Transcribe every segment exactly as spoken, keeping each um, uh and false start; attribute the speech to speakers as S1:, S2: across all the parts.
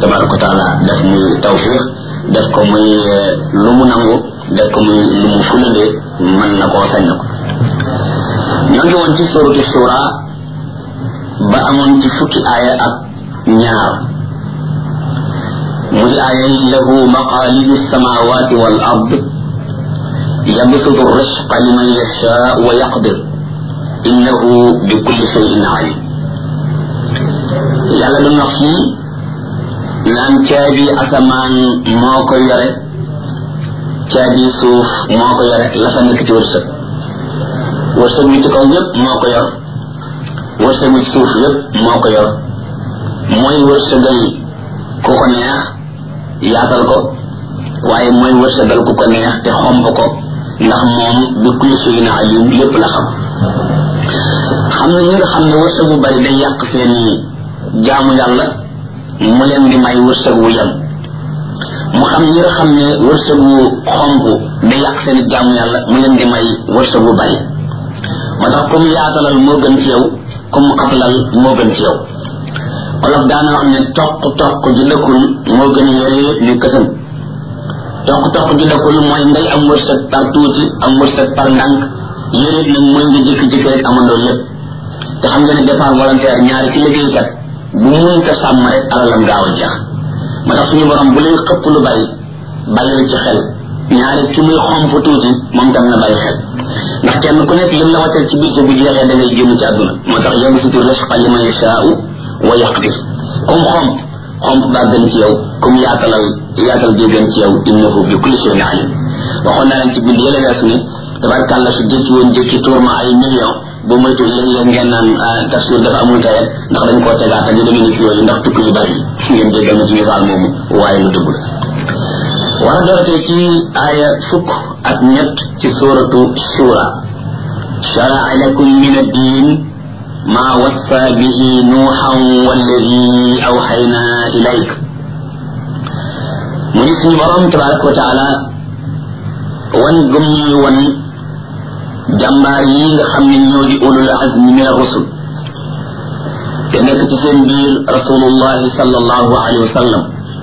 S1: tabaraka wa taala def muy tawfiq def ko muy lu mu nangu def ko muy lu mu fulande mën na koo sañ na ko ñoo ngi woon ci suratu shura ba amoon ci fukki aaya ak ñaar muy aaya lahu maqalidu samawati wal ard yabsutu risqa liman yasha wa yaqdir innahu bi kulli shay'in alim yàlla du wax fii naan caabi asamaan moo ko yore caabi suuf moo ko yore la fa nekk ci wërsëg wërsëg wi ci kaw yépp moo ko yor wërsëg wi ci suuf yépp moo ko yor mooy wërsëgal ku ko neex yaatal ko waaye mooy wërsëgal ku ko neex te xomb ko ndax moom bi kulli shay'in alim lépp la xam xam na ñi nga xam ne wërsëg bu bari day yàq seeni jaamu yàlla mu leen di may wërsëg wu yem mu xam ñi nga xam ne wërsëg wu xomb day yàq seeni jaamu yàlla mu leen di may wërsëg wu bari moo tax comme yaatalal moo gën ci yow comme xatalal moo gën ci yow olof daana wax ne toq toq ji dëkkul moo gën yore ni kësam toq toq ji dëkkul mooy ngay am wërsëg par tuuti am wërsëg par ndànk yore nag mooy nga jékki-jékki rek amandoo lépp te xam nga ne départ volontaire ñaari ci liggéeykat bu mun ko sàmm rek alalam gaaw a jeex moo tax suñu borom bu lay xëpp lu bari bàyyil ci xel ñaari ki muy xomp tuuti moom tam na bàyyi xel ndax kenn ku nekk lim la wàccal ci bis bu jeexee da ngay génn ci àdduna moo tax yabsutu risqa liman yashaa'u wa yaqdir comme xomp xomp baa gën ci yow comme yaatalal yaatal bi gën ci yow innahu bi kulli shay'in alim waxoon naa leen ci bind yële weesu ni tabarkàlla su jékki woon jékki tuur ma ay million bu moytu léeg-léeg ngeen naan tafsir dafa amul tayet ndax dañ koo tegaat ak yu demee ni yooyu ndax tukki yu bari ngeen jéggal ma ci misaal moomu waaye lu dëgg la war a doorate ci aaya fukk ak ñett ci suratu shura shara'a lakum min ad-din ma wassa bihi nuuhan walladi awhayna ilayk mu ni suñu borom tabaraka wa taala wan gëm ñuy wan jàmbaar yi nga xam ne ñoo di ulul azmi min ar-rusul te nekk ci seen biir rasulullahi sallallahu alayhi wa sallam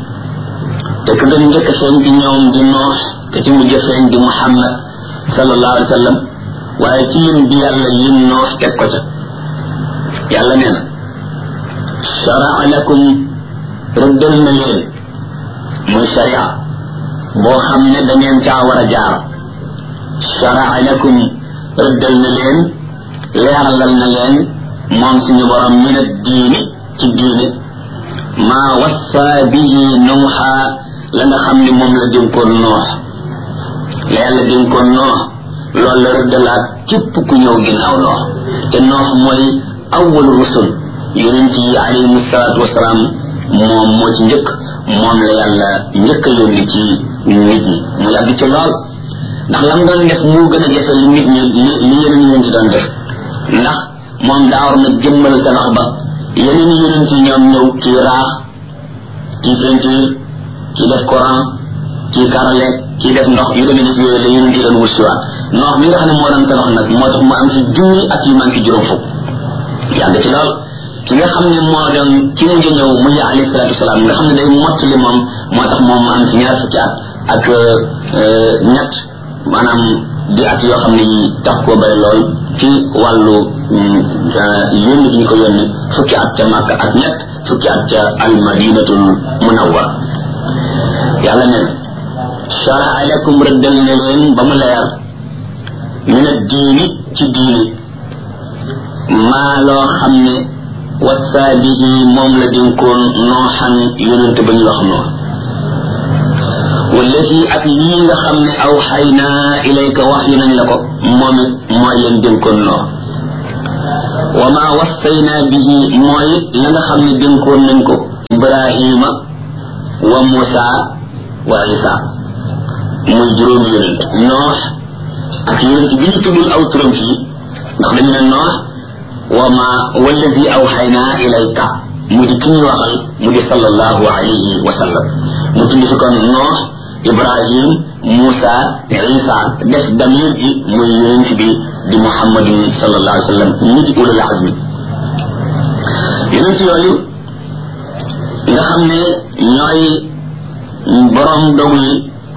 S1: te ka doon njëkk feeñ di ñoom di noox te ci mujj feeñ di muhammad sallallahu alayhi wa sallam waaye ci lim bi yàlla lim noox teg ko ca yàlla nee na shara'a lakum rëddal na leen muy sharia boo xam ne da ngeen caa war a jaar shara'a lakum rëddal na leen leeralal na leen moom suñu borom min ad-diini ci diine maa wassa bihi nuuha la nga xam ne moom la dénkoon noox la yàlla dénkoon noox loolu la rëddalaat képp ku ñëw ginnaaw noox te noox mooy awwal rusul yonent yi alayhimu salaatu wasalaam moom moo ci njëkk moom la yàlla njëkk a yónni ci nit ñi mu yàgg ci lool ndax lam doon def moo gën a jafe li nit ñi li li yeneen yonent doon def ndax moom daa war na jëmmal tabax ba yeneen yonent yi ñoom ñëw kii raax kii peinture kii def courant kii karole kii def ndox yu demee ni yooyu la yonent yi doon wut si waat ndox mi nga xam ne moo doon tabax nag moo tax mu am ci junni ak yu manqué juróom fukk yàgg ci lool ki nga xam ne moo doon ci mujj ñëw muy alayhi salaatu wasalaam nga xam ne day mottali moom moo tax moom mu am ci ñaar fukki at ak ñett maanaam di at yoo xam ne yi tax koo bëri lool ci wàllu yónni bi ñu ko yónni fukki at ca Makka ak ñett fukki at ca almadinatul munawwar yàlla ne shara'a lakum rëddal ne leen ba mu leer min ad-diini ci diini maa loo xam ne wassa bihi moom la dénkoon nooxan yonent ba ñu wax noonu wallati ak lii nga xam ne awxayna ilayka wax yu nañ la ko moom it mooy leen dénkoon noo wa ma wassayna bihi mooy la nga xam ne dénkoon nañ ko ibrahima wa musa wa isa muy juróomi yonent noox ak yonent bi ñu tuddul aw turam fii ndax dañu ne noox wa ma wallazi awxayna ilayka mu di ki ñu waxal mu di sallallahu alayhi wa sallam mu tudd fi kon noox ibrahim musa isa def damir ji muy yonent bi di muhammadin sallallahu alayhi wa sallam ñu di ulul azmi yonent yooyu nga xam ne ñooy borom dogu yi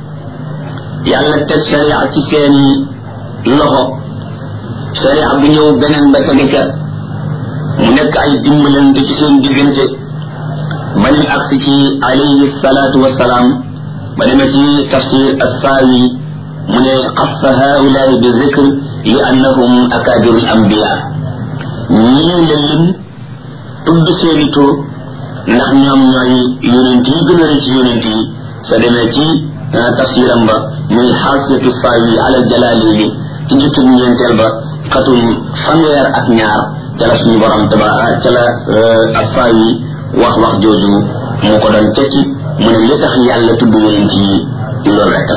S1: yàlla teg sharia ci seen loxo sharia bu ñëw beneen ba tege ca mu nekk ay dimbalante ci seen diggante ba ñu agsi ci alayhi salaatu wassalaam ba demee ci tafsir as-Saawi mu ne xassa haulaai bi zikr li annahum akaabiru al anbiya ñii la lim tudd seeni tur ndax ñoom ñooy yonent yi gën a rëy ci yonent yi sa demee ci tafsiram ba muy xaasiyatu Saawi ala Jalaalayni ci jukkib ñeenteel ba xatum fanweer ak ñaar ca la suñu borom taba ca la as-Saawi wax wax jooju moo ko doon tekki mu ne li tax yàlla tudd yonent yi loolu rek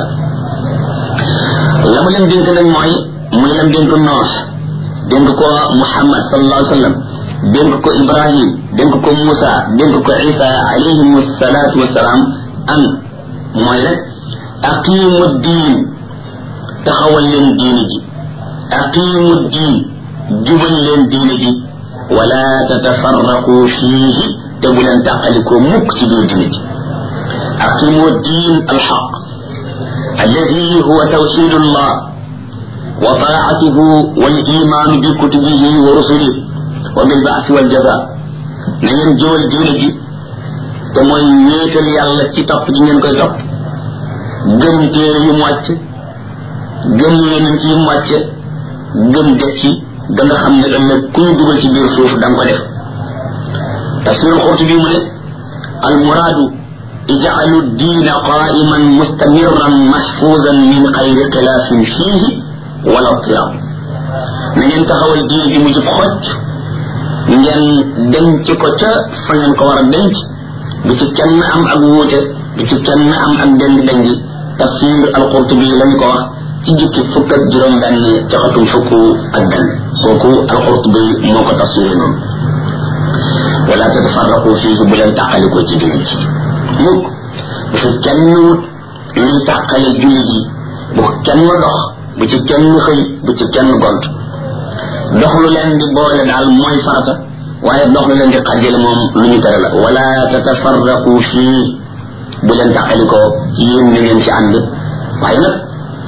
S1: la mu leen dénk nag mooy muy lam dénk Noox dénk ko Muhammad sallallahu alayhi wa sallam dénk ko Ibrahim dénk ko Moussa dénk ko Isa alayhim salaatu wasalaam an mooy rek aqimu diin taxawal leen diine ji aqimu diin jubal leen diine ji wala tatafarraqu fiihi te bu leen tàqalikoo mukk ci biir diine ji aqimu diin alxaq alladi huwa tawxidu llah wa taatuhu wal imaanu bi kutubihi wa rusulihi wa bil baasi wal jaza na ngeen jubal diine ji te mooy wéetal yàlla ci topp ji ngeen koy topp gëm téere yu mu wàcc gëm yonent yi mu wàcc gëm dekki da nga xam ne ëllëg ku ñu dugal ci biir suuf da nga ko def tafsir Qurtubi mu ne al muraadu ij'alu diina qaa'iman mustamirran mahfuuzan min xayri xilaafin fiihi wala tirab na ngeen taxawal diine bi mu jub xocc ngeen denc ko ca fa ngeen ko war a denc bu ci kenn am ak wuute bu ci kenn am ak dend dengi tafsir al Qurtubi lañ ko wax ci jukki fukk ak juróom benn ca xatum fukk ak benn kooku al Qurtubi moo ko tafsiré noonu wala tatafarraqu fiihi bu leen tàqalikoo ci diine ji mukk bu fi kenn wut luy tàqale jullit yi bu kenn dox bu ci kenn xëy bu ci kenn gont dox lu leen di boole daal mooy farata waaye dox lu leen di xàjjale moom lu ñu tere la wala tatafarraqu fii bu leen tàqalikoo yéen na ngeen ci ànd waaye nag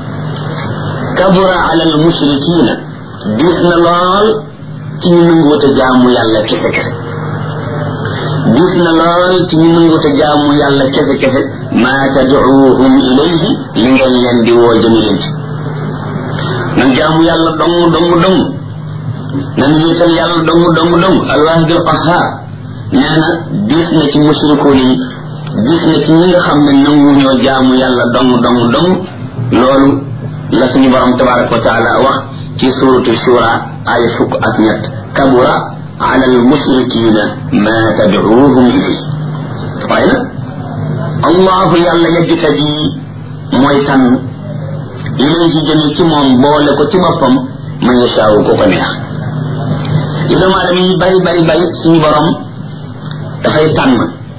S1: kabura ala al mushrikina diis na lool ci ñu nanguwut a jaamu yàlla kese kese diis na lool ci ñu nanguwut a jaamu yàlla kese kese maa tad'uuhum ilayhi li ngeen leen di woo jëmi leen ci nan jaamu yàlla dong dong dong nan wéetal yàlla dong dong dong alwaahidul qahhaar nee na diis na ci mushrikoon yi diis na ci ñi nga xam ne nanguñoo jaamu yàlla dong dong dong loolu la suñu borom tabaraka wa taala wax ci suratu shura ay fukk ak ñett kabura ala al mushrikina ma tad'uuhum ilayhi waaye nag allahu yàlla yajtabi mooy tànn ilayhi jëme ci moom boole ko ci boppam man yashaawu ko ko neex li doomu aadama yi bari bari bari suñu borom dafay tànn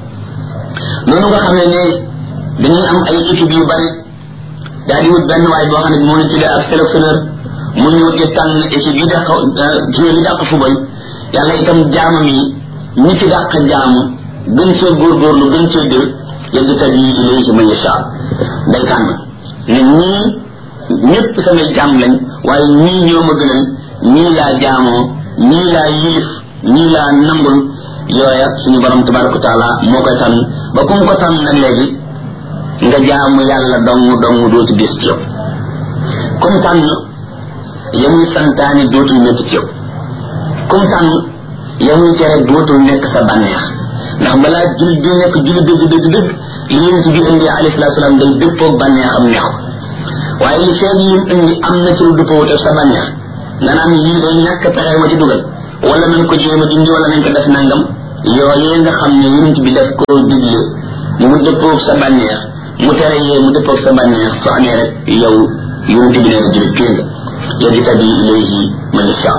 S1: noonu nga xam ne ne dañuy am ay équipe yu bari daal di wut benn waay boo xam ne moo ñu tuddee ak sélectionneur mu ñëw di tànn équipe yi dàq joueur yi dàq football yàlla itam jaamam yi ñi ci dàq jaamu gën cee góorgóorlu gën cee dër yajtabi ilayhi man yashaa day tànn ne ñii ñëpp samay jaam lañ waaye ñii ñoo ma gënal ñii laa jaamoo ñii laa yilif ñii laa nangul yooya suñu borom tabaraka wa taala moo koy tànn ba ku mu ko tànn nag léegi nga jaamu yàlla dong dong dootu gis ci yow comme tànn yamuy santaani dootul métti ci yow comme tànn yamuy tere dootul nekk sa bànneex ndax balaa jullit bi nekk jullit dëgg dëgg dëgg li yonent bi indi alayhi salaatu salaam day dëppoo bànneexam neex waaye li feeg yi indi am na ci lu dëppoo te sa bànneex nga naan lii day ñàkk pexe ma ci dugal wala nañ ko jéem a dindi wala nañ ko def nangam yooyee nga xam ne yonent bi def koo digle mu dëppoo sa bànneex mu tere yee mu dëppoo sa bànneex su amee rek yow yonent bi nee na jullit kii nga yajtabi ilayhi man yashaa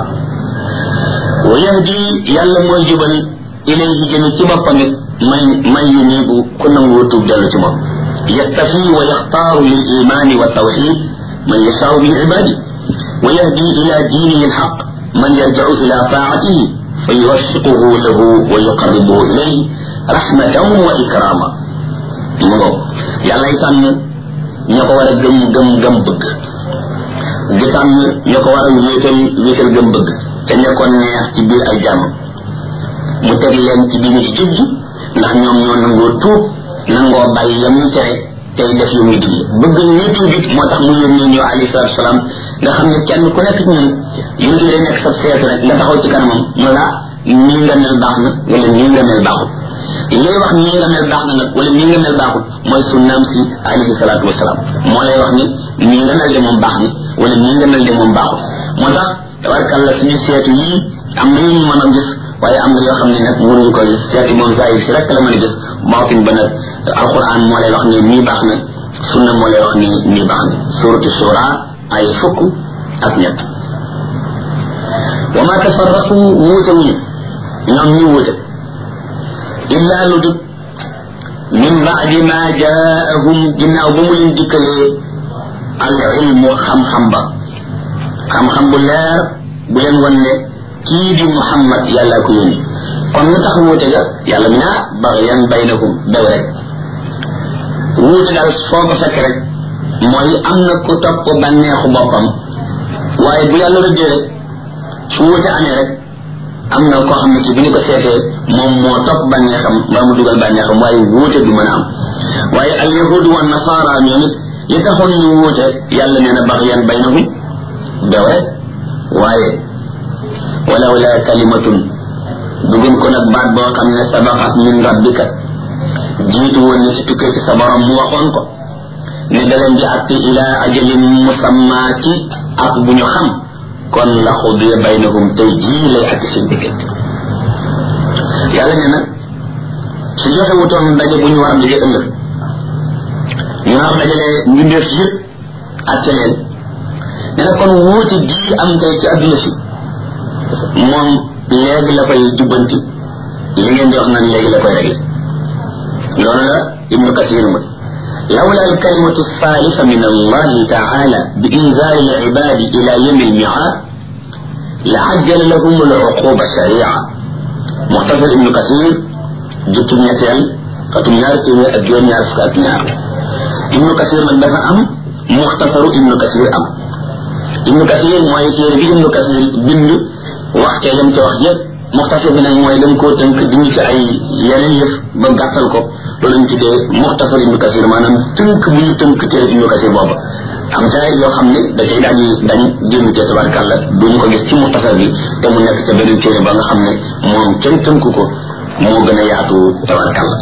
S1: wa yahdi yàlla mooy jubal ilayhi jëme ci boppam it man man yunibu ku nangoo tuub dellu ci moom yastafi wa yaxtaaru lil imaani wa tawxid man yashaau min ibaadi wa yahdi ila diinihi alxaq man yarjacu ila taatihi fa yuwaffiquhu lahu wa yuqarribuhu ilayhi rahmatan wa ikrama mu ngoog yàlla yi tànn ña ko war a gëm gëm gëm bëgg di tànn ña ko war a wéetal wéetal gëm bëgg te nekkoon neex ci biir ay jàmm mu teg leen ci bi ñu ci jub ji ndax ñoom ñoo nangoo tuub nangoo bàyyi yam ñu tere tey def yu muy digle bëgg ñu tuub it moo tax mu yónnee ñu alayhi salaatu salaam nga xam ne kenn ku nekk ci ñun yónni day nekk sa seet rek nga taxaw ci kanamam mu la nii nga mel baax na wala nii nga mel baaxul lay wax nii nga mel baax na nag wala nii nga mel baaxul mooy sunnaam si alayhi salaatu wasalaam moo lay wax ni nii nga mel de moom baax na wala nii nga mel de moom baaxul moo tax tabarkàlla suñu seetu yii am na ñu mën a gis waaye am na yoo xam ne nag mënuñu ko gis seeti moom saa yi si rek la mën a gis baatin ba nag alquran moo lay wax ni nii baax na sunna moo lay wax ni nii baax na suratu shura ay fukk ak ñett wa ma tafarraqu wuute wuñu ñoom ñu wuute illa lu dut min baadi ma jaahum ginnaaw ba mu leen dikkalee al ilmu xam-xam ba xam-xam bu leer bu leen wan ne kii di Muhammad yàlla ko yónni kon lu tax wuute ga yàlla mi naa bagyan baynahum bew rek wuute daal foo ko fekk rek mooy am na ku topp bànneexu boppam waaye bu yàlla rëddee rek su wuute amee rek am na koo xam ne ci bi ñu ko seetee moom moo topp bànneexam mbaa mu dugal bànneexam waaye wuute du mën a am waaye al yahudu wa nasara ñoom it li taxoon ñu wuute yàlla nee na bagyan baynahum bew rek waaye walaw la kalimatun dugum ko nag baat boo xam ne sabaqat min rabbika jiitu woon ne ci tukkee ci sa borom mu waxoon ko ne da leen di àtte ila ajalin musamma ci ak bu ñu xam kon la xudiya baynahum tey jii lay àtte seen diggante yàlla ne nag su joxe wutoon daje bu ñu war a daje ëllëg ñu war dajale mbindeef yëpp àtte leen ne na kon wuute gii am tey ci adduna si moom léegi la koy jubbanti li ngeen di wax naan léegi la koy réglé loolu la ibnu kasir mu lawla alkalimatu althalitha min allahi taala bi inzari alibadi ila yawmi almi'ad la ajjala lahum al'uquba sharia muxtasar ibnu kasir jukkib ñetteel xatum ñaar téeméer ak juróom ñaar fukk ak ñaar ibnu kasir nag dafa am muxtasaru ibnu kasir am ibnu kasir mooy téere bi ibnu kasir bind waxtee lam ci wax yëpp muxtasar bi nag mooy lam koo tënk dindi ci ay yeneen yëf ba gàttal ko loolu lañ tuddee muxtasar ibnu kasir maanaam tënk bu ñu tënk téere ibnu kasir boobu am ca yoo xam ne da cay daal di dañ génn ci tabarkàlla duñu ko gis ci muxtasar bi te mu nekk ca beneen téere ba nga xam ne moom kenn tënk ko moo gën a yaatu tabarkàlla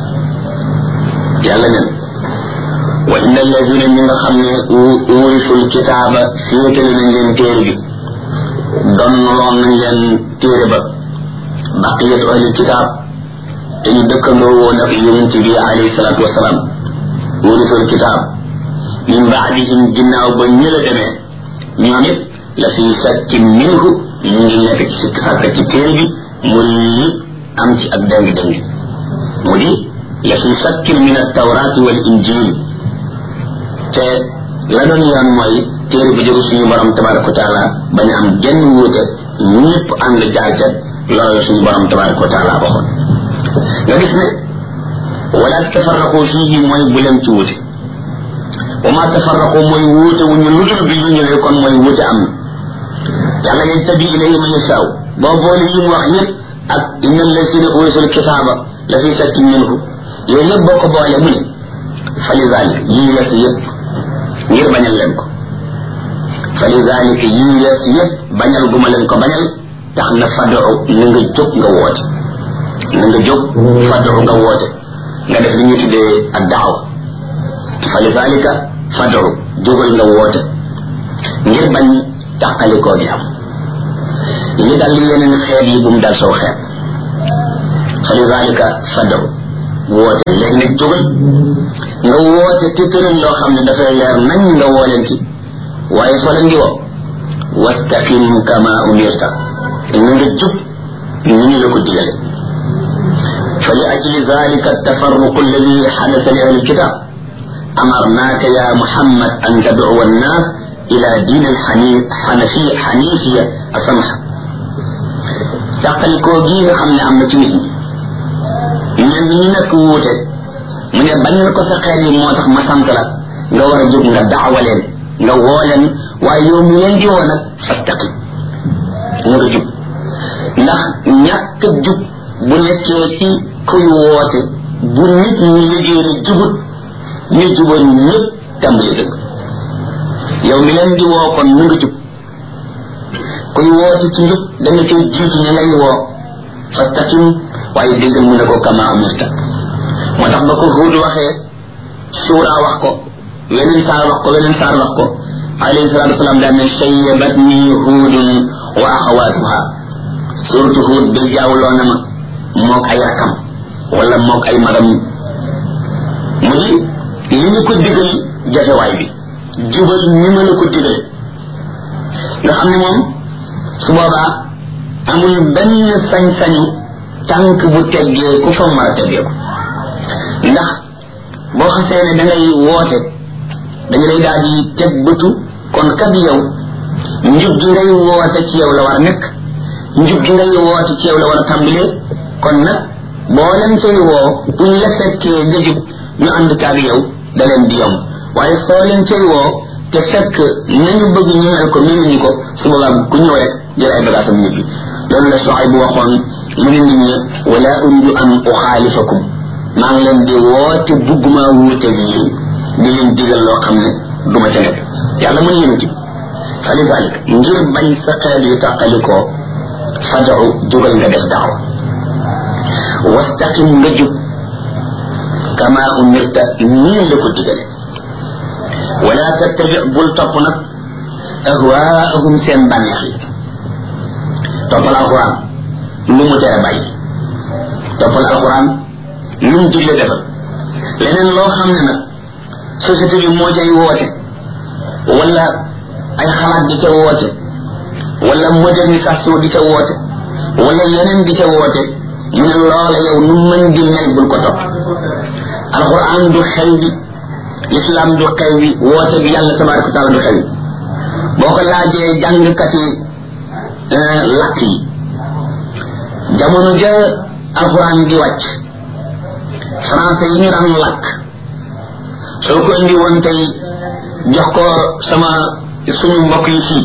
S1: yàlla nen wa inna alladina ñi nga xam ne urisul kitaaba féetale nañ leen téere bi doon loon nañ leen téere ba baqiyatu ahli kitaab te ñu dëkkandoo woon ak yonent bi alayhi salaatu wasalaam urisul kitaab min baadihim ginnaaw ba ñëla demee ñoom it la fi shakkin minhu ñu ngi nekk ci sikk sàkk ci téere bi mu yëpp am ci ak dëng-dëng mu di la fi shakkin min at-tawraati wal injil te la doon yoon mooy téere bu jóge suñu borom tabaraka wa taala bañ am genn wuute ñëpp ànd jaar ca loolu suñu borom tabaraka wa taala waxoon nga gis ne wala tafarraqu fihi mooy bu leen ci wuute wa ma tafarraqu mooy wuute wu ñu ludul bi ñu ñëwee kon mooy wuute am na yàlla ngay tabi ilayhi man yashaa boo boole yi mu wax yëpp ak inna alladina urisul kitaaba la fi shakkin minhu yooyu yëpp boo ko boole mu ne fa li zalik yii la si yëpp ngir bañal leen ko fa li zalika yii yees yëpp bañal guma leen ko bañal tax na fadu na nga jóg nga woote na nga jóg fadu nga woote nga def li ñu tuddee ak daaw fa li zalika fadu jógal nga woote ngir bañ tàqalikoo gi am li dal li yeneen xeet yi bu mu dal soo xeet fa li zalika fadu woote léegi nag jógal nga woote te tëral loo xam ne dafay leer nañ nga woo leen ci waaye soo leen di woo wastaqim kama umirta na nga jub ni ñu la ko digale fa li ajli zalika tafarruq alladi xadasa li ahli kitab amarnaaka ya muhammad an tad'uwa annas ila din alxanafi xanifiya asamha tàqalikoo gi nga xam ne am na ci nit ñi ñenn ñi nekk wuute mu ne bañal ko sa xeet yi moo tax ma sant la nga war a jóg nga daawa leen nga woo leen waaye yow mi leen di woo nag fastaqim nga nga jub ndax ñàkk jub bu nekkee ci kuy woote bu nit ñi liggéey ne jubut ñu juboon ñëpp tàmbali dëgg yow mi leen di woo kon mu nga jub kuy woote ci njub da nga koy jiitu ña ngay woo fastaqim waaye déggal mu ne ko kama amirta moo tax ba ko Huud waxee suura wax ko weneen saar wax ko weneen saar wax ko alayhi salaatu wasalaam daan ne sayyabatni Huudun wa axawaatuha suratu Huud bi jaawloo na ma mook ay rakam wala mook ay magam mu di li ñu ko digal jafewaay bi jubal ñi ma la ko digal nga xam ne moom su boobaa amul benn sañ-sañu tànk bu teggee ku fa mën a teggee ko ndax boo xasee ne da ngay woote dañu lay daal di teg bëtu kon kat yow njub gi ngay woote ci yow la war a nekk njub gi ngay woote ci yow la war a tàmbalee kon nag boo leen cay woo buñ la fekkee nga jub ñu ànd kaag yow da leen di yomb waaye soo leen cay woo te fekk nañu bëgg ñu mel ko mënuñu ko su boobaa ku ñëw rek jël ay bagaasam ñibbi loolu la Suayb bu waxoon mu ne nit ñi wala uridu an uxaalifakum maa ngi leen di woote bugguma wuute gi yéen di leen digal loo xam ne duma ca nekk yàlla mën yéen ci fa lidalik ngir bañ sa xeet yu tàqalikoo fad'u jógal nga def daawa wastaqim nga jub kama umirta nii la ko digale wala tattabi bul topp nag ahwaahum seen bànneex yi toppal alquran lu mu tere bàyyi toppal alquran lu mu digle defal leneen loo xam ne nag société bi moo cay woote wala ay xalaat di ca woote wala modernisation di ca woote wala yeneen di ca woote mu ne loola yow nu mën di mel bul ko topp alquran du xew bi l'islam du xew bi woote bi yàlla tabaraka wa taala du xew boo ko laajee jàngkat yi lakk yi jamono ja alquran di wàcc français yi ñu daan lakk soo ko indi woon tey jox ko sama suñu mbokk yi fii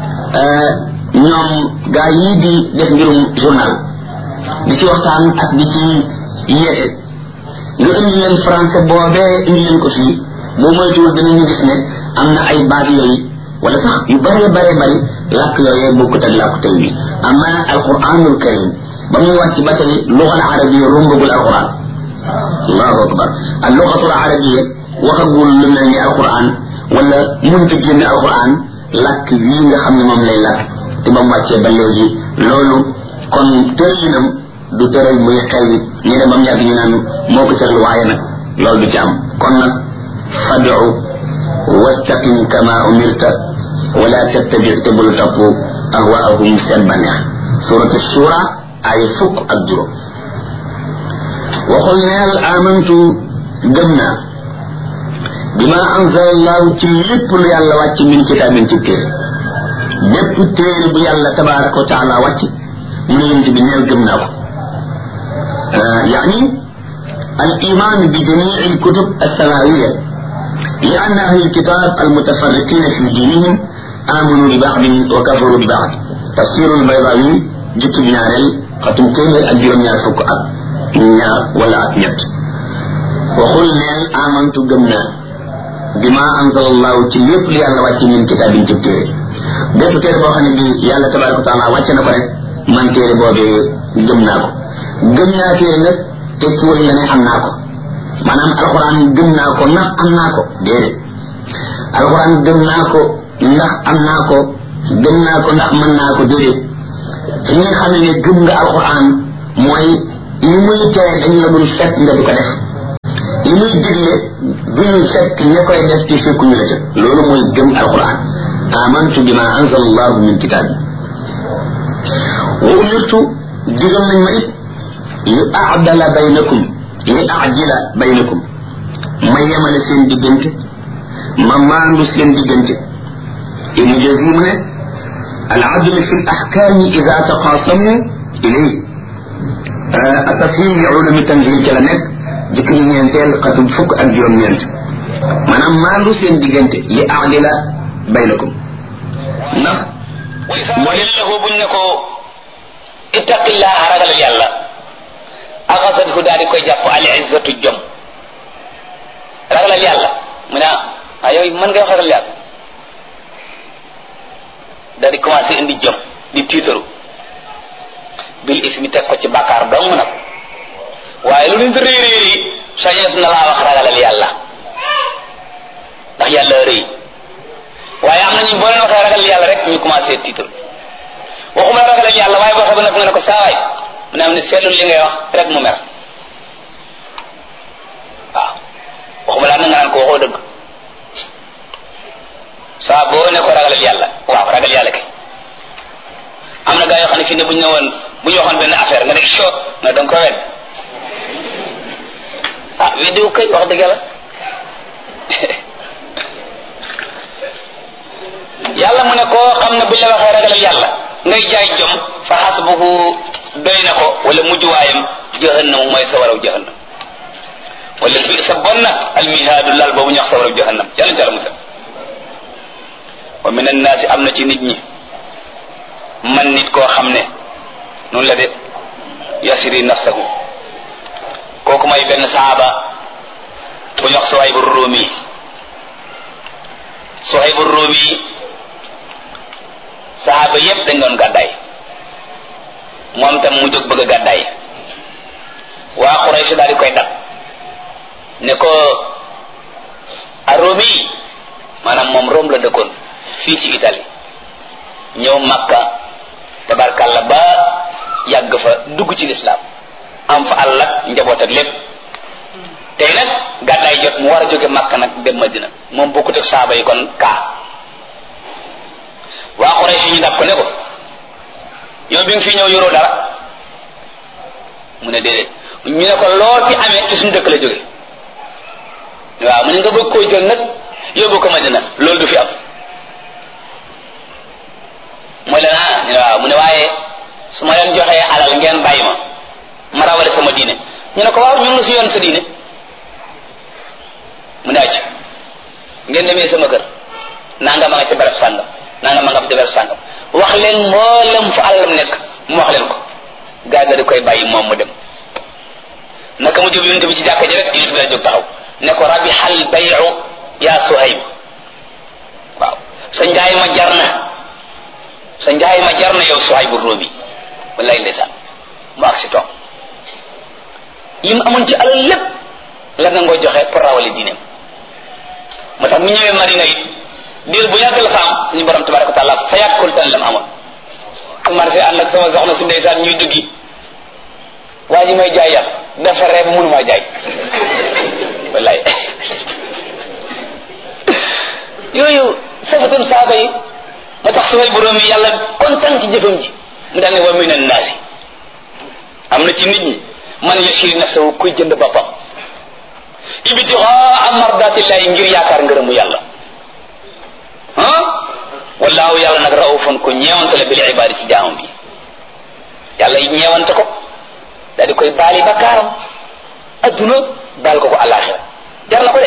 S1: ñoom gaa yii di def mbirum journal di ci waxtaan ak di ci yeete nga indi leen français boobee indi leen ko fii boo moytuwul danañu gis ne am na ay baat yooyu wala sax yu bëree bëree bëri làkk yooyee bokkut ak làkk tey bi amma alquranul karim ba muy wàcc ba tey lugal arabiya rumbagul alquran allahu akbar al lugatul arabiya waxagul lu mel ni alquran wala munta génn alquran làkk wii nga xam ne moom lay làkk te ba mu wàccee ba léegi loolu kon tëralinam du tëral muy xew ñu ne ba mu yàgg ñu naan moo ko tëral waaye nag loolu du ci am kon nag fad'u wastaqim kama umirta wala tattabi te bul topp ahwaahum seen bànneex suratu shura ay fukk ak juróom waxul neel amantu gëm naa bima anzala allahu ci lépp lu yàlla wàcc min kitaabin ci téere bépp téere bu yàlla tabaraka wa taala wàcc mu ne yent bi neel gëm naa ko يعني الإيمان بجميع الكتب السماوية لأن أهل الكتاب المتفرقين في دينهم آمنوا ببعض وكفروا ببعض تفسير البيضاوي جت بناري ختم كيل أجر من الفك ولا أكنت وقل نال آمنت جمنا بما أنزل الله تليق لي على وجه من كتاب تبتير bépp téere boo xam ne bi yàlla tabaraka wa taala wàcce na ko rek man téere boobee gëm naa ko gëm naa téere nag tekkiwul nga ne am naa ko maanaam alquran gëm naa ko ndax am naa ko déedéet alquran gëm naa ko ndax am naa ko gëm naa ko ndax mën naa ko déedéet fi nga xam ne gëm nga alquran mooy li muy tere dañ la dul fekk nga di ko def li muy digle duñu fekk ña koy def ci fekkuñu la ca loolu mooy gëm alquran amantu bima anzala allahu min kitab wa umirtu digal nañ ma it li aadala baynakum li aajila baynakum ma yemale seen diggante ma maandu seen diggante ibnu jazim mu ne al adl fi al ahkam idha taqasamu ilay التفهيم لعلوم التنزيل كلا نك jëkk ñu ñeenteel xatum fukk ak juróom ñeent maanaam maandu seen diggante li aadila baynakum ndax
S2: walil lahu buñ ne ko ittaqillaha ragalal yàlla axasathu daal di koy jàpp al izzatu jom ragalal yàlla mu ne ah yow mën nga wax ragal yàlla daal di commencé indi jom di tiitaru bil ismi teg ko ci bàkkaar dong nag waaye lu nit rëy rëy yi sañees na laa wax ragalal yàlla ndax yàlla rëy waaye am nañu boo leen waxee ragal yàlla rek ñu commencé tiitaru waxuma la ragalal yàlla waaye boo xam nag nga ne ko saawaay mu ne am ne seetlul li ngay wax rek mu mer waaw waxuma laa na nga naan ko waxoo dëgg saa boo ne ko ragalal yàlla waaw ragal yàlla kay am na gaa yoo xam ne fii ne bu ñu ne woon bu ñu waxoon benn affaire nga ne so nga danga ko wedd ah weddiwu kay wax dëgg yàlla yàlla mu ne koo xam ne bu ñu la waxee ragalal yàlla ngay jaay jom fa xasbuhu doy na ko wala mujjuwaayam jahannam mooy sa waraw jahannam wala bi sa bon na almihaadu lal boobu ñu wax sa waraw jahannam yàlla jàll musal wa min annaasi am na ci nit ñi man nit koo xam ne noonu la de yasiri nafsahu kooku may benn saaba bu ñu wax Suhaybu Rumi Suhaybu Rumi saaba yépp dañ doon gàddaay moom tam mu jóg bëgg a gàddaay waa Quraysh daal di koy dab ne ko a Rumi maanaam moom Rome la dëkkoon fii ci Italie ñëw Makka tabarkalla ba yàgg fa dugg ci lislaam am fa àll ak njaboot ak lépp tey nag gàddaay jot mu war a jóge Makka nag dem Madina moom bokkut ak saaba yi kon kaa waa Quraysh ñu dab ko ne ko yow bi nga fi ñëw yoroo dara mu ne déedéet ñu ne ko loo ci amee ci suñu dëkk la jóge waaw mu ne nga bëgg koo jël nag yóbbu ko Madina loolu du fi am mooy leen ah ñu ne waaw mu ne waaye su ma leen joxee alal ngeen bàyyi ma ma rawale sama diine ñu ne ko waaw ñu ngi la si yoon sa diine mu ne acc ngeen demee sama kër nanga ma nga ca barab sàngam nanga ma nga ca barab sàngam wax leen mboolem fa alalam nekk mu wax leen ko gaa ga di koy bàyyi moom mu dem naka mu jóg yonent bi ci jàkka ji rek yonent bi la jóg taxaw ne ko rabihal bayu yaa Suhayb waaw sa njaay ma jar na sa njaay ma jar na yow Suhaybu Rumi wallaay ndeysaan mu ak si toog li mu amoon ci alal lépp la nga ngoo joxe pour rawale diineem moo tax mu ñëwee Madina it diir bu yàgg la fa am suñu borom tabaraka wa taala fa yàggul tan la mu amoon su marché ànd ak sama soxna si ndeysaan ñuy duggi waa ji may jaay yàpp dafa reeb mënu maa jaay wallaay yooyu safatun saaba yi moo tax Suhaybu Rumi yàlla kontaan ci jëfam ji mu daal ne wa min annaasi am na ci nit ñi man yashiri nafsahu kuy jënd boppam ibtigaa mardatillahi ngir yaakaar ngërëmu yàlla ah wallaahu yàlla nag raufun ko ñeewante la bil ibaadi ci jaamam bi yàlla ñeewante ko daal di koy baali bakkaaram adduna baal ko ko àllaaxira jar na ko de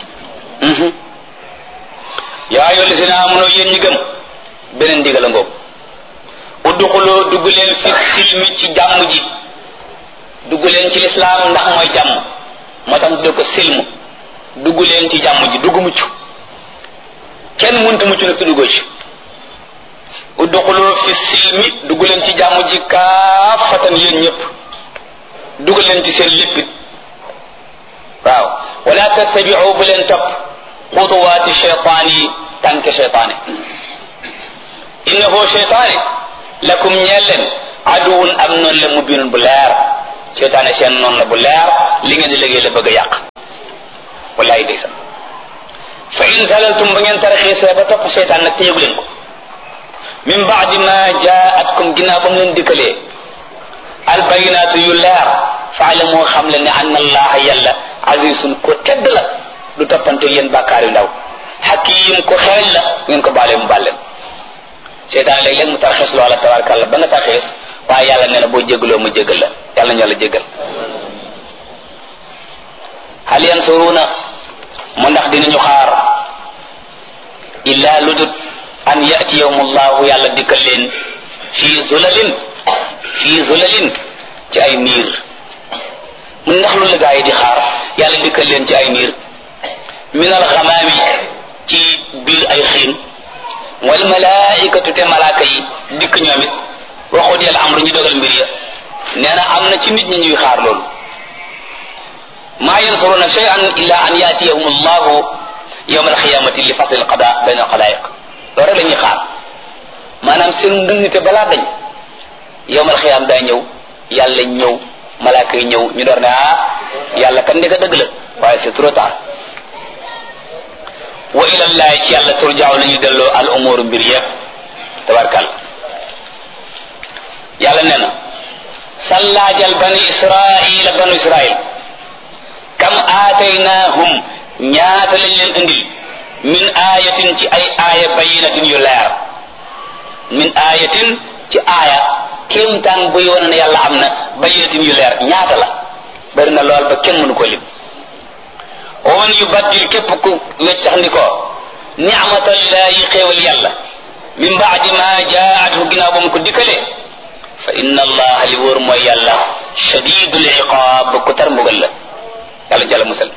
S2: yaa ayyuhal lazina aamanu yéen ñi gëm beneen ndigal a ngoog udduxuloo dugg leen fi silmi ci jàmm ji dugg leen ci lislaam ndax mooy jàmm moo tax tudde ko silmu dugg leen ci jàmm ji dugg mucc kenn mënta mucc nag te duggoo ci udduxuloo fi silmi dugg leen ci jàmm ji kaafatan yéen ñëpp dugg leen ci seen léppit waaw wala tattabiu bu leen topp xutuwaati cheytaan yi tànke cheytaane innahu cheytaane lakum ñeel leen aduwun am noonu la mubinun bu leer cheytaane seen noonu la bu leer li ngeen di liggéey la bëgg a yàq wallaay day sax fa in zalaltum ba ngeen taraxiisee ba topp cheytaan nag téyegu leen ko min baadi ma jaatkum ginnaaw ba mu leen dikkalee albayinaatu yu leer faalamoo xam leen ne anna allaha yàlla azizun ko tedd la du toppante yéen bàkkaar yu ndaw hakim ko xereñ la ngeen ko baalee mu bàlleen seetaan léeg-léeg mu tarxiis loola tabarakàllah ba nga tarxiis waaye yàlla nee na boo jégaloo mu jégal la yàlla ñu yàlla jégal hal yansuruna mu ndax dinañu xaar illa ludut an yatiyahumullahu yàlla dikkal leen fii zulalin fii zulalin ci ay niir mu ndax lu la gaa yi di xaar yàlla dikkal leen ci ay niir min alxamaami ci biir ay xiin wal malaikatu te malaaka yi dikk ñoom it waxut yàlla amru ñu dogal mbir ya nee na am na ci nit ñi ñuy xaar loolu maa yansuruna shay'an illa an yatiyahum allahu yawma alqiyamati li fasl alqada bayna alxalaiq loolu rek la ñuy xaar maanaam seen ndëngte balaa dañ yawma alqiyam daa ñëw yàlla ñëw malaaka yi ñëw ñu door ne ah yàlla kan ndeka dëgg la waaye c'est trop tard wa ila llahi ci yàlla turjaaw nañu delloo al umuru mbir yëpp tabarkal yàlla nee na sallaajal bani israila banu israil kam aataynahum ñaata lañ leen indil min ayatin ci ay aaya bayinatin yu leer min ayatin ci aaya kéemtaan buy wane ne yàlla am na bayinatin yu leer ñaata la bari na lool ba kenn mënu ko lim wa man yubaddil képp ku weccax ni ko ni'matallahi xéewal yàlla min baadi ma jaathu ginnaaw ba mu ko dikkalee fa inna allaha li wóor mooy yàlla shadidul iqaab ku tar mbugal la yàlla jàlla musal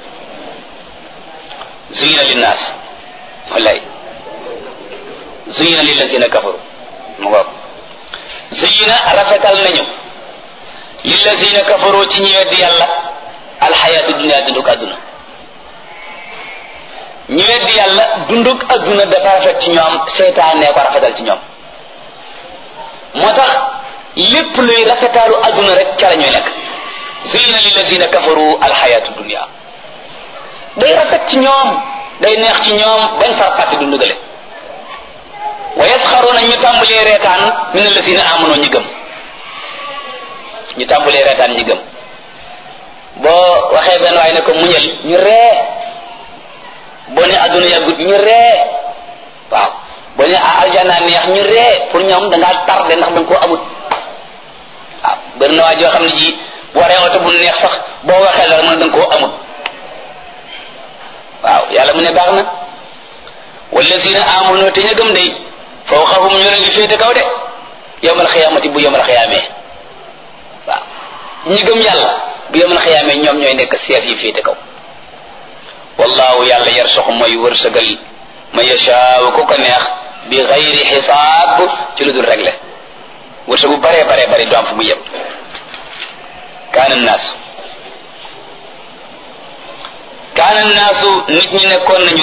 S2: zuyina linnaas wallaay zuyina lillazina kafaru mu ngoog zuyina rafetal nañu lillazina kafaru ci ñi weddi yàlla alxayaatu dunya dunduk àdduna ñi weddi yàlla dunduk àdduna dafa rafet ci ñoom seytaane ko rafetal ci ñoom moo tax lépp luy rafetaalu àdduna rek ca la ñuy nekk zuyina lillazina kafaru alxayaatu dunya day rafet ci ñoom day neex ci ñoom bañ far fàtte dundu gale wa yasxaruna ñu tàmbalee reetaan min allazina amanu ñi gëm ñu tàmbalee reetaan ñi gëm boo waxee benn waaye ne ko muñal ñu ree boo ne adduna yàggut ñu ree waaw boo ne aljana neex ñu ree pour ñoom da ngaa tardé ndax da nga koo amut waaw bëri na waa joo xam ne ji boo waree oto bu neex sax boo waxee dara mën da nga koo amut waaw yàlla mu ne baax na wallazina amanu te ña gëm day fawqahum ñu leen di féete kaw de yawmal xiyaamati bu yawmal xiyaamee waaw ñi gëm yàlla bu yawmal xiyaamee ñoom ñooy nekk seef yi féete kaw wallahu yàlla yarsuxu mooy wërsëgal ma yashaaw ku ko neex bi xayri xisaab ci lu dul réglé wërsëgu bare bare bare du am fu mu yem kaana naasu kaana naasu nit ñi nekkoon nañu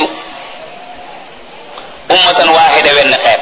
S2: ummatan waaxida wenn xeet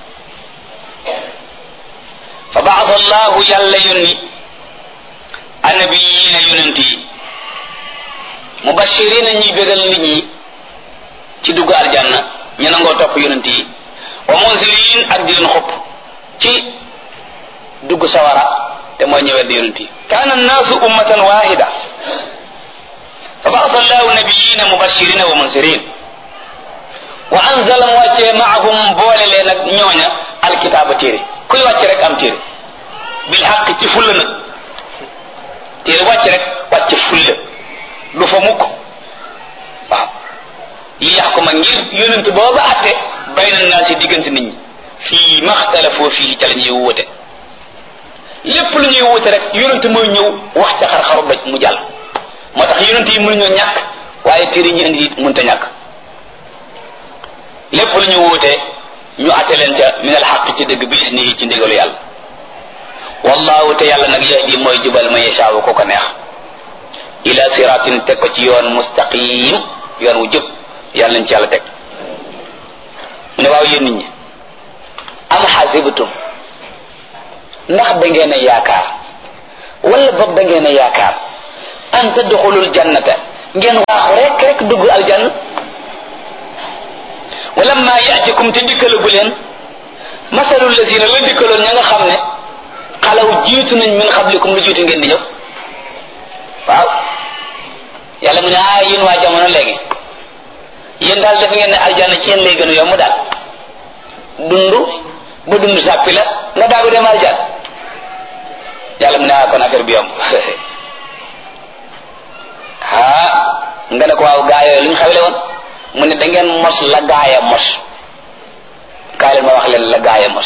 S2: fa baasa allahu yàlla yónni annabiyiina yonent yi mubashirina ñuy bégal nit ñi ci dugg aljanna ñu nangoo topp yonent yi wa munzirin ak di leen xupp ci dugg sawara te mooy ñëwet di yonent yi kaana annaasu ummatan waahida fa baasa allahu nabiyina mubashirina wa munzirin wa anzala mu wàccee maahum boole leen ak ñooña alkitaaba téere kuy wàcc rek am téere bil xaq ci fulla nag téere wàcc rek wàcc fulla du fa mukk waaw li yaxkuma ngir yonent booba atte bayna naa si diggante nit ñi fii maxtalafoo fii ca la ñuy wute lépp lu ñuy wute rek yonent mooy ñëw wax ca xar-xaru ba mu jàll moo tax yonent yi mënuñoo ñàkk waaye téere ñi indi it mënta ñàkk lépp lu ñu wute ñu atte leen ca min al xaq ci dëgg bi isnihi ci ndigalu yàlla wallahu te yàlla nag yahdi mooy jubal ma yashaawu ko ko neex ila siratin teg ko ci yoon mustaqim yoon wu jub yàlla nañ ci yàlla teg mu ne waaw yéen nit ñi am xasibtum ndax da ngeen a yaakaar wala boog da ngeen a yaakaar an tadxulul jannata ngeen waaxu rek rek dugg aljanna wala ma yaatikum te dikkalagu leen masalul lazina la dikkaloon ña nga xam ne xalaw jiitu nañ min xablikum lu jiitu ngeen di ñëw waaw yàlla mu ne ah yéen waa jamono léegi yéen daal def ngeen ne aljanna ci yéen lay gën a yomb daal dund ba dund sàppi la nga daagu dem aljanna yàlla mu ne ah kon affaire bi yomb ah nga ne ko waaw gaa yooyu lu ñu xewle woon mu ne da ngeen mos la gaaya mos kaay leen ma wax leen la gaaya mos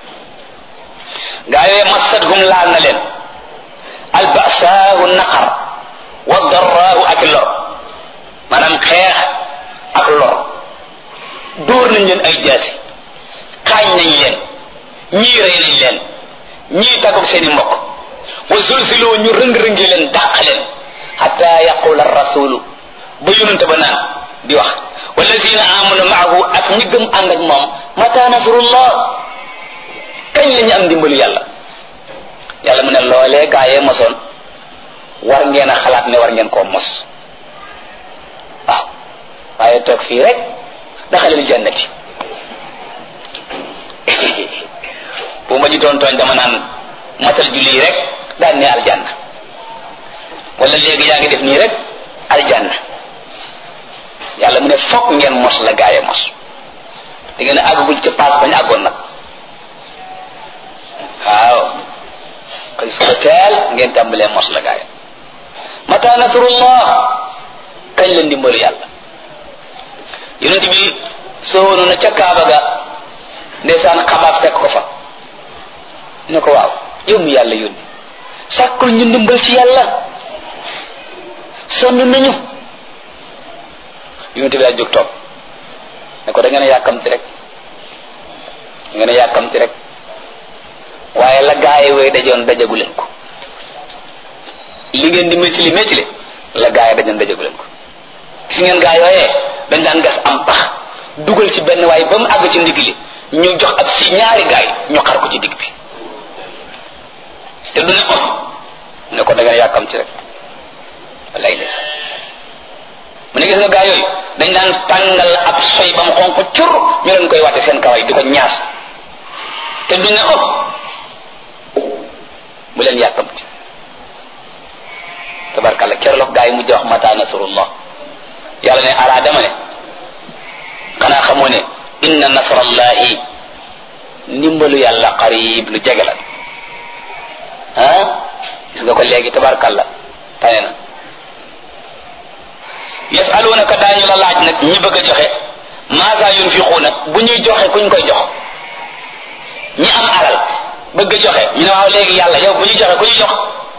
S2: gaa yooyu massatuhum laal na leen albasaahu naqar wa darraahu ak lor maanaam xeex ak lor dóor nañ leen ay jaasi xaañ nañ leen ñii rey nañ leen ñii tàggoog seeni mbokk wa zulziloo ñu rëng-rëngi leen dàq leen hatta yaqula ar-rasulu ba yonente ba naan di wax wallazina amanu maahu ak ñi gëm ànd ak moom mata nasrullah kañ la ñu am ndimbalu yàlla yàlla mu ne loolee gaayee mosoon war ngeen a xalaat ne war ngeen koo mos waaw waaye toog fii rek daxalil jannati bu ma ji doon tooñ dama naan matal julli rek daan ne aljanna wala léegi yaa ngi def nii rek aljanna yàlla mu ne fokk ngeen mos la gaayee mos di ngeen a àggagul ca paas bañ àggoon nag waaw kon suba teel ngeen tàmbalee mos la gaayee mata nasrullah kañ la ndimbalu yàlla yonent bi soowoonu na ca kaaba ga ndeysaan xabaar fekk ko fa ne ko waaw yow mi yàlla yónni sàkkul ñu ndimbal ci yàlla sonn nañu yonent bi daa jóg toog ne ko da ngeen a yàkkamti rek da ngeen a yàkkamti rek waaye la gaay way dajoon dajagu leen ko li ngeen di métti li métti li la gaay dajoon dajagu leen ko gis ngeen gaay yooyee dañ daan gas am pax dugal ci benn waaye ba mu àgg ci ndigg li ñu jox ab si ñaari gaay ñu xar ko ci digg bi te du ne oh ne ko da ngeen yàkkam ci rek wallaay les mu ne gis nga gaay yooyu dañ daan tàngal ab soy ba mu xonq cur ñu leen koy wàtte seen kaway di ko ñaas te du ne oh bu leen yàkkam ci tabarkalla kerlof gaay mu jox mata nasrullah yàlla ne alaa dama ne xanaa xamoo ne inna nasrallahi ndimbalu yàlla qarib lu jege la ah gis nga ko léegi tabarkalla tane na yasalunaka daañu la laaj nag ñi bëgg a joxe maasa yunfiquuna bu ñuy joxe kuñ koy jox ñi am alal bëgg a joxe ñu ne waaw léegi yàlla yow bu ñuy joxe ku ñu jox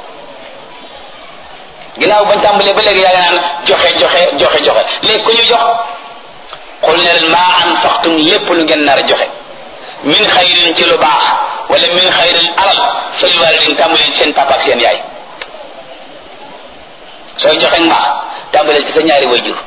S2: ginnaaw bañ tàmbalee ba léegi yaa ngi naan joxe joxe joxe joxe léegi ku ñu jox xul ne leen maa anfaqtum lépp lu ngeen nar a joxe min xayrin ci lu baax wala min xayrin alal fal waalidin tàmbaleen seen papa ak seen yaay sooy joxe mbaax tàmbaleen ci sa ñaari wayjur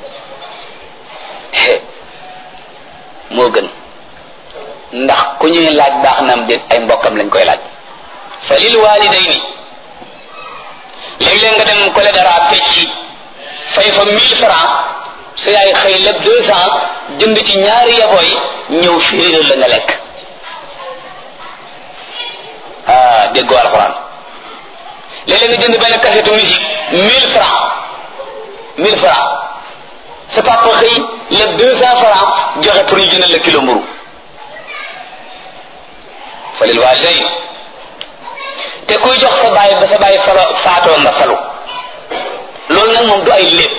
S2: moo gën ndax ku ñuy laaj baax naam déet ay mbokkam lañ koy laaj fa lil waalidayni léeg-léeg nga dem kole dara fecci fay fa mille francs sa yaay xëy lépp deux cent jënd ci ñaari yabooy ñëw firéeral la nga lekk ah déggoo alxuraan léeg-léeg nga jënd benn cassette musique mille francs mille francs sa papa xëy lépp deux cent francs joxe pour ñu jëndal la kilo mburu fa lil walidayn te kuy jox sa baay ba sa baay falo faatoo nga falu loolu nag moom du ay lépp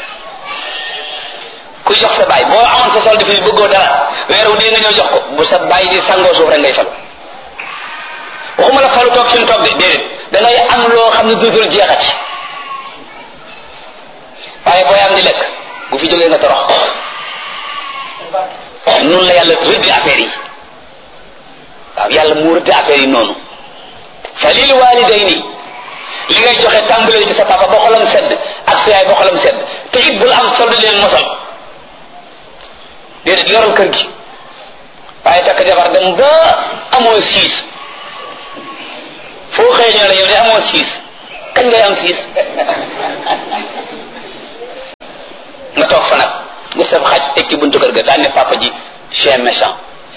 S2: kuy jox sa baay boo amoon sa solde fi bëggoo dara weeru dee nga ñëw jox ko bu sa baay di sangoo suuf rek ngay falu waxuma la falu toog suñ toog de déedéet da ngay am loo xam ne dootul jeexati waaye booy am di lekk bu fi jógee nga torox noonu la yàlla rëdd affaire yi waaw yàlla mu rëdd affaire yi noonu fa lil walidayni li ngay joxe tàmbalee ci sa papa ba xolam sedd ak sa yaay ba xolam sedd te it bul am solde leen mosal déedéet yoral kër gi waaye takk jabar dem ba amoo siis foo xëy ñoo la yow de amoo siis kañ ngay am siis nga toog fa nag nga sab xaj teg ci buntu kër ga daan ne papa ji chien méchant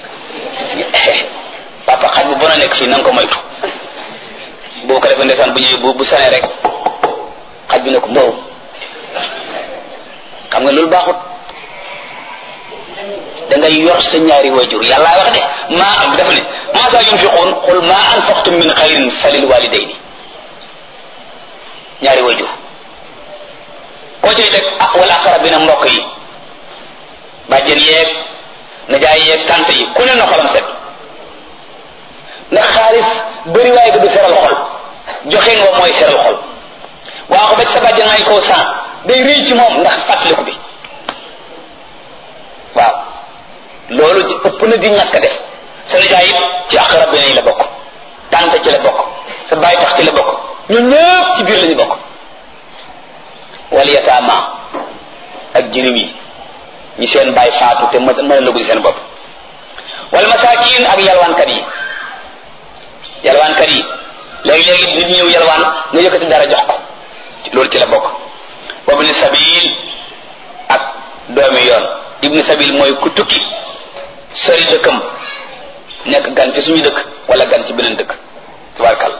S2: papa xaj bu bon a nekk fii na nga ko moytu boo ko defee ndeysaan bu ñëwee bu bu sanee rek xaj bi ne ko mbow xam nga loolu baaxut da ngay yor sa ñaari wajur yàlla wax de maa dafa ne maa saa yunfiqun qul ma anfaqtum min xayrin falil walidayni ñaari wajur koo cay teg ah wala aqrabina mbokk yi bàjjen yeeg najaay yeeg tante yi ku ne na xolam set ndax xaalis bëri waaye du seral xol joxeen wa mooy seral xol waa ko ba sa bàjjen may koo san day rëy ci moom ndax fàttaliku bi waaw loolu ci ëpp na di ñàkk def sa nijaay it ci aqrabina yi la bokk tante ci la bokk sa baay tax ci la bokk ñun ñëpp ci biir la ñu bokk wal yataama ak jirim yi ñi seen baay faatu te mën a lëgul seen bopp wal masaakin ak yalwaankat yi yalwaankat yi léegi-léegi nit ñëw yalwaan nga yëkkati dara jox ko loolu ci la bokk wa ibni sabil ak doomi yoon ibni sabil mooy ku tukki sori dëkkam nekk gan ci suñu dëkk wala gan ci beneen dëkk tabarkal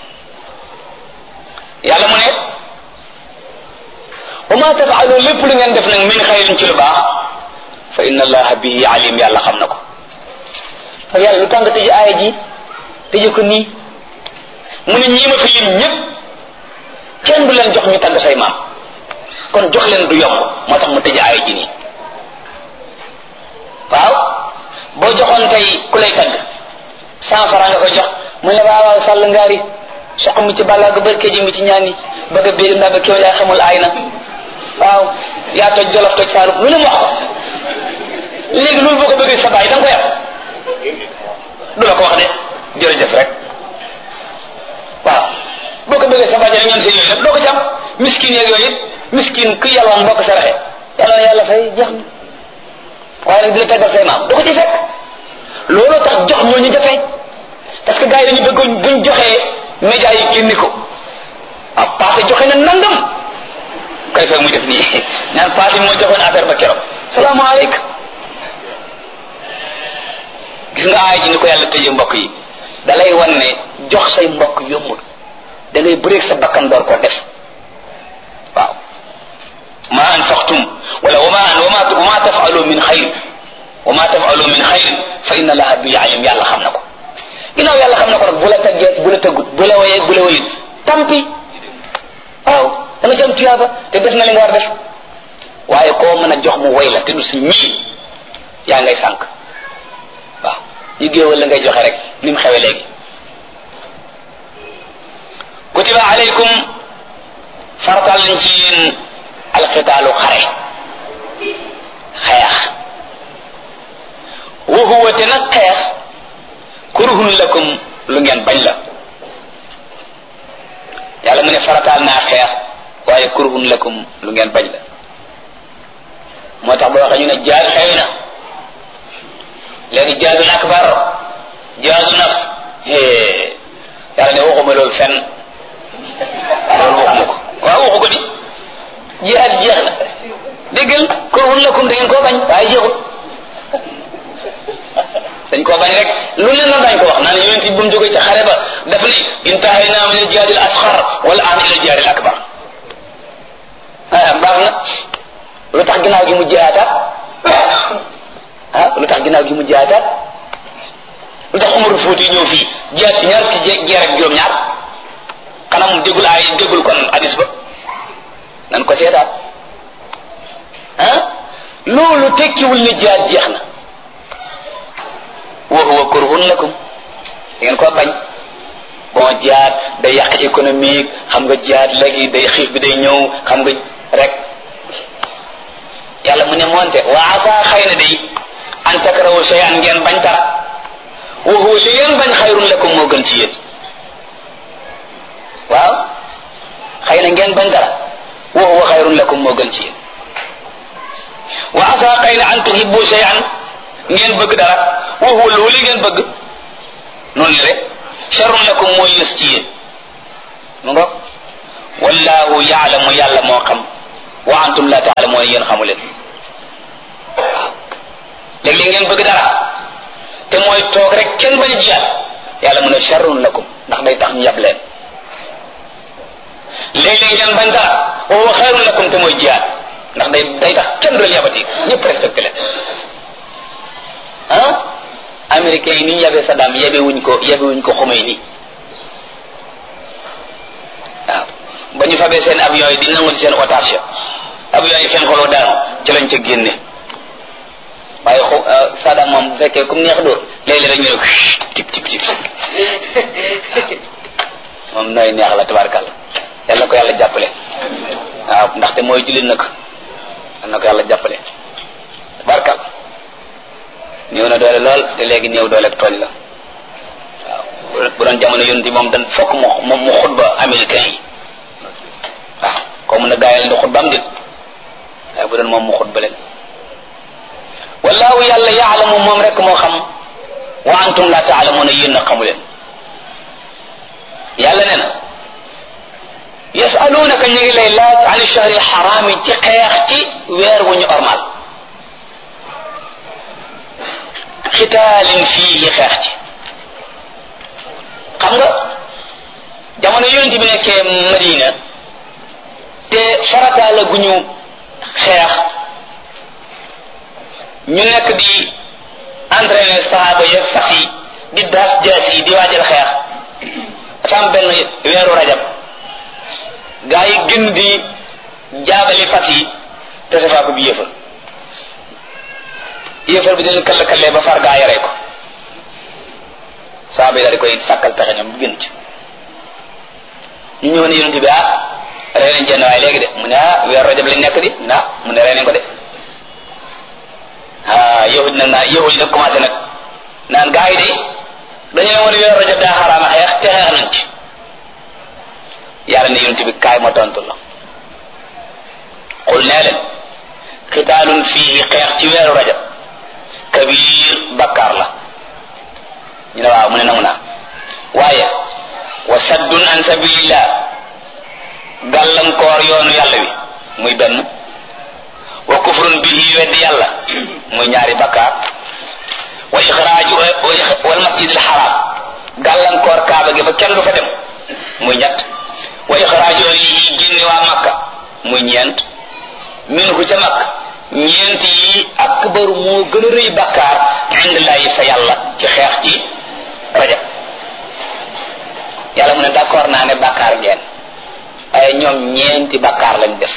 S2: yàlla mu ne wa ma tafaalu lépp lu ngeen def nag min xayrin ci lu baax fa inna allaha bihi alim yàlla xam na ko ak yàlla lu tax nga tëj aaya ji tëje ko nii mu ne ñii ma fi lim ñëpp kenn du leen jox ñu tagg say maam kon jox leen du yomb moo tax mu tëj aaya ji nii waaw boo joxoon tey ku lay tagg cent franc nga ko jox mu ne waaw waaw sàll ngaari soq mi ci bàllaa ga barke ji mi ci ñaani bëgg a béy ndaa ba kéw yaa xamul aay na waaw yaa toj jolof toj saalum lu ne mu wax ko léegi loolu boo ko bëggee sa baay da nga ko yam du la ko wax de jërëjëf rek waaw boo ko bëggee sa baay da ñoon seen yooyu lépp doo ko ci am miskin yeeg yooyu it miskin ku yalwaan boo ko saraxe yàlla na yàlla fay jeex na waaye nag di la taggal say maam doo ko ci fekk looloo tax jox moo ñu jafe parce que gars yi dañu bëgg buñ joxee média yi génni ko ah passé joxe na nangam kay fay muy def nii ñaan passé moo joxoon affaire ba keroog salaamaaleykum gis nga aay ji ni ko yàlla tëjee mbokk yi da lay wan ne jox say mbokk yombul da ngay bëreeg sa bakkan door ko def waaw ma anfaqtum wala wama wama wama tafalu min xayr wama tafalu min xayr fa inna allaha bi alim yàlla xam na ko ginnaaw yàlla xam na ko nag bu la tëggee bu la tëggut bu la woyee bu la woyut tampi waaw da nga ci am tuyaaba te def na li nga war def waaye koo mën a jox mu woy la te du si ñii yaa ngay sànq waaw ñu géewal la ngay joxe rek ni mu xewe léegi kutiba alaykum farataal nañ ci yéen alqitaalu xare xeex wa huwa te nag xeex kurhun lakum lu ngeen bañ la yàlla mu ne farataal naa xeex waaye kurhun lakum lu ngeen bañ la moo tax boo waxee ñu ne jaad xewi na léegi jaadul akbar jaadu naf yàlla ne waxuma loolu fenn loolu waxuma ko waaw waxu ko di jihaad jeex na déggal kurhun lakum da ngeen koo bañ waaye jeexul dañ koo bañ rek lu leen noonu dañ ko wax naan yonent bi bu mu jógee ci xare ba daf ni intahayna min al-jihaad al-asghar wal aan ila al-jihaad al-akbar ah baax na lu tax ginnaaw gi mu jihaataat ah lu tax ginnaaw gi mu jihaataat lu tax Umar Fuuti ñëw fii jihaat ci ñaar ci jeer ak juróom-ñaar xanaa mu déggul ay déggul kon hadis ba nan ko seetaat ah loolu tekkiwul ne jihaat jeex na wa huwa kurhun lakum ngeen ko bañ bon jihaad day yàq économique xam nga jihaad léegi day xiif bi day ñëw xam nga rek yàlla mu ne moonte wa asa xëy na day an takrahu shay'an ngeen bañ dara wa huwa li ngeen bañ xayrun lakum moo gën ci yéen waaw xëy na ngeen bañ dara wa huwa xayrun lakum moo gën ci yéen wa asa xëy na an tuhibbu shay'an ngeen bëgg dara wa huwa loolu ngeen bëgg noonu le rek sharrun lakum mooy yës ci yéen mu nga wallahu yaalamu yàlla moo xam wa antum la taalamuuna yéen xamu leen waaw léeg-léeg ngeen bëgg dara te mooy toog rek kenn bañ a jiyaat yàlla mu ne sharrun lakum ndax day tax ñu yab leen léeg-léeg ngeen bañ dara wa huwa xayrun lakum te mooy jiyaat ndax day day tax kenn du leen yabati ñëpp respecté leen ah américains yi ni ñu yabee Saddam yabe wuñ ko yabe wuñ ko Khomeini waaw ba ñu fabee seen avion yi di nangu seen otage avion yi seen xoloo daanu ci lañ ca génne waaye xo Saddam moom bu fekkee comme neex dóor léeg-léeg rek ñu ne tip tip tip moom nooy neex la tabarkàlla yàlla ko yàlla jàppale waaw ndaxte mooy jullit nag yàlla ko yàlla jàppale tabarkàlla néew na doole lool te léegi néew doole ak tool la waaw bu doon jamono yonent moom dan fokk mu moom mu xutba américain yi waaw comme na gaayal ndi xutba am dit waaye bu doon moom mu xutba leen wallahu yàlla yaalamu moom rek moo xam wa antum la taalamuuna yéen na xamu leen yàlla nee na yasalunaka ñu ngi lay laaj an shahri alxaraami ci xeex ci weer wu ñu ormal xitaalin fii xeex ci xam nga jamono yonent bi nekkee Madina te farata la gu ñu xeex ñu nekk di entraîner sahaaba ya fas yi di daas jaas yi di waajal xeex dafa am benn weeru rajab gaa yi gën di jaabali fas yi te safaa ko bi yéefar yéefar bi dañu kall kallee ba far gaa yaree ko sahaaba yi daal di koy sàkkal pexe ñoom bu gën ci ñu ñëw ne yonent bi ah rey nañ jenn waaye léegi de mu ne ah weeru rajab lañ nekk di na mu ne rey nañ ko de ah yahud nag naa yahud nag commencé nag naan gaa yi de dañu ne woon weeru rajab daa xaraama xeex te xeex nañ ci yàlla ne yonent bi kaay ma tontu la xul nee leen xitaalun fii xeex ci weeru rajab kabir bakkaar la ñu ne waaw mu ne nangu naa waaye wa saddun an sabilillah gàllankoor yoonu yàlla wi muy benn wa kufrun bihi weddi yàlla muy ñaari bakkaar wa ixraaju wal masjid al haram gàllankoor kaaba gi ba kenn du fa dem muy ñett wa ixraaju yi génne waa makka muy ñeent minhu ca makka ñeent yi akbaru moo gën a rëy bakkaar indillahi fa yàlla ci xeex ci rajab yàlla mu ne d'accord naa ne bakkaar ngeen ay ñoom ñeenti bakkaar lañ def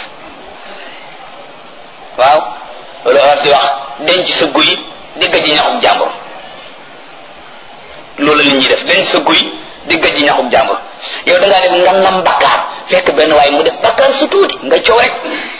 S2: waaw loolu war di wax denc sa guy di gëj ñaxub jàmbur loolu la ñuy def denc sa guy di gëj ñaxub jàmbur yow da ngaa def nga nam bakkaar fekk benn waaye mu def bakkaar su tuuti nga coow rek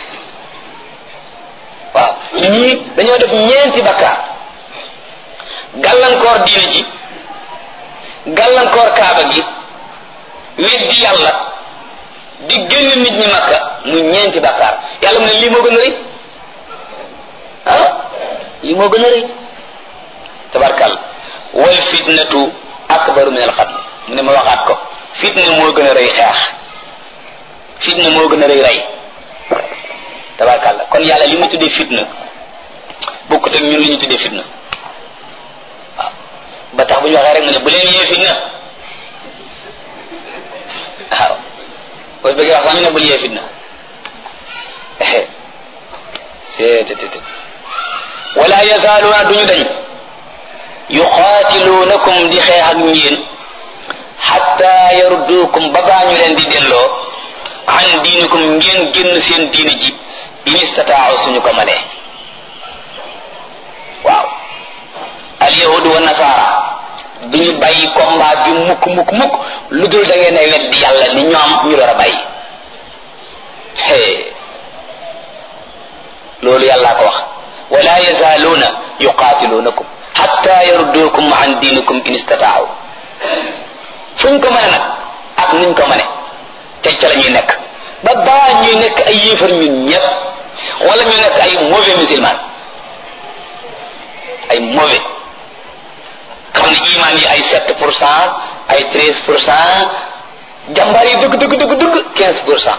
S2: waaw ñii dañoo def ñeenti bakkaar gàllankoor diine ji gàllankoor kaaba gi weddi yàlla di génn nit ñi makka mu ñeenti bakkaar yàlla mu ne lii moo gën a rëy ah lii moo gën a rëy tabarkal wal fitnatu akbaru min al qatl mu ne ma waxaat ko fitna moo gën a rëy xeex fitna moo gën a rëy rey tabarkal kon yàlla li mu tuddee fitna bokkut ak ñun li ñu tuddee fitna waaw ba tax bu ñu waxee rek mu ne bu leen yee fitna waaw boo bëggee wax sax ñu ne bul yee fitna seetet wala yazaaluuna duñu dañ yuqaatiluunakum di xeex ak yéen xatta yarudduukum ba baa ñu leen di delloo an diinikum ngeen génn seen diini ji in istataaw suñu ko mënee waaw al yahudu wa nasaara duñu bàyyi combat bi mukk mukk mukk lu dul da ngeen ay weddi yàlla ni ñoom ñu door a bàyyi hee loolu yàllaa ko wax wala yazaaluuna yuqaatiluunakum hatta yarudduukum an diinikum in istataaw fuñ ko mën nag ak nuñ ko mëne te ca la ñuy nekk ba baa ñuy nekk ay yéefar ñun ñëpp wala ñu nekk ay mauvais musulman ay mauvais xam ne iman yi ay sept pour cent ay treize pour cent jàmbaar yi dëgg dëgg dëgg dëgg quinze pour cent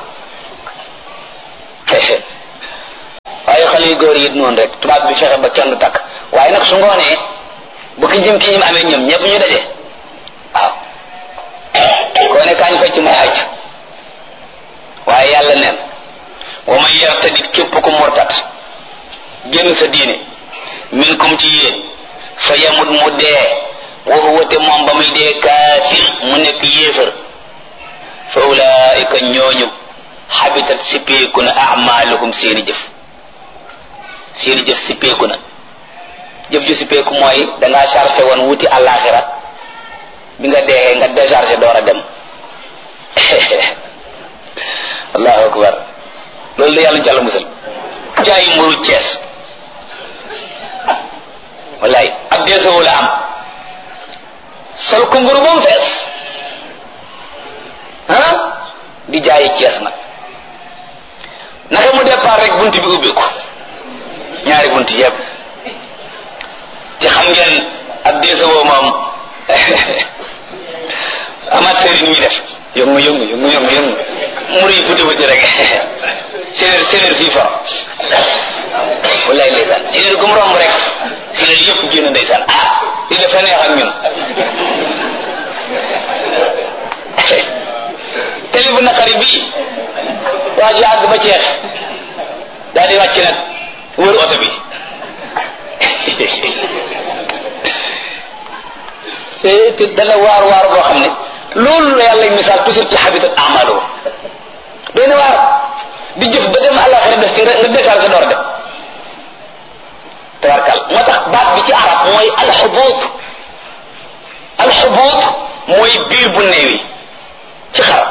S2: waaye xale yu góor yi it noonu rek tubaab bi fexe ba kenn du takk waaye nag su ngoonee bu ki jëm ki ñim amee ñoom ñëpp ñu daje waaw koo ne kaañ fecc may aj waaye yàlla neen wa man yartadit képp ku murtat génn sa diine minkum ci yéen fa yamut mu dee wa huwa te moom ba muy dee kaafir mu nekk yéefar fa ulaika ñooñu habitat sippeeku na a'maluhum seeni jëf seeni jëf sippeeku na jëf ju sippeeku mooy dangaa chargé woon wuti àllaaxira bi nga dee nga déchargé door a dem allahu akbar loolu la yàlla jàll musal jaay mburu Cees wallaay ab deesoo la am sol ko mburu ba mu fees ah di jaayi Cees nag naka mu départ rek bunt bi ubbi ko ñaari bunt yépp te xam ngeen ab deesoo moom amateur yi ñuy def yëngu yëngu yëngu yëngu yëngu mburu yi buti buti rek séeréer séeréer fii fa wallaay ndeysaan séeréer gu mu romb rek séeréer yëpp génn ndeysaan ah li dafa neex ak ñun télé bu naqari bii waa ji àgg ba Cees daal di wàcc nag wër oto bi te dana waar waar boo xam ne loolu la yàlla misaal toujours ci habitat a'malu doy na waar di jëf ba dem àllaxira def ci nga décharge sa door dem tabarkal moo tax baat bi ci arab mooy alxubuut alxubuut mooy biir bu neewi ci xar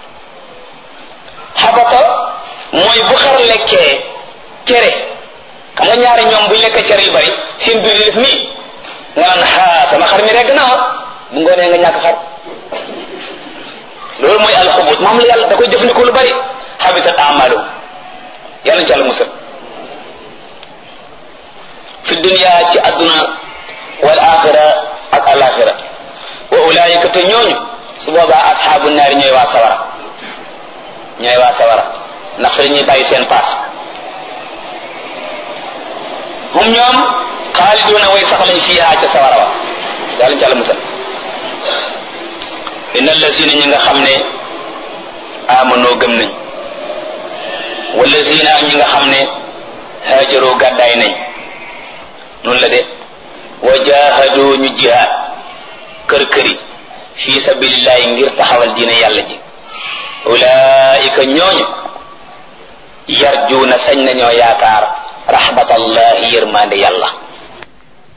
S2: xabata mooy bu xar lekkee cere xam nga ñaari ñoom buñ lekkee cere yu bari seen biir di def nii nga naan xaa sama xar mi regg na bu ngoonee nga ñàkk xar loolu mooy alxubuut moom la yàlla da koy jëfandikoo lu bari habitat a'malu yàlla ci yàlla musal fi dunya ci adduna wal axira ak alaxira wa ulaayika te ñooñu su boobaa asxaabu naari ñooy waa sawara ñooy waa sawara ndax fi ñuy bàyyi seen paas hum ñoom xaaliduuna way sax lañ fiihaa ca sawara wa yàlla ci yàlla musal inna allazina ñi nga xam ne amanoo gëm nañ wallazina ñi nga xam ne haajaroo gàddaay nañ noonu la de wa jahadu ñu jihaad kër këri fi sabilillahi ngir taxawal diine yàlla ji ulaika ñooñu yarjuuna sañ nañoo yaakaar rahmatallahi yërmande yàlla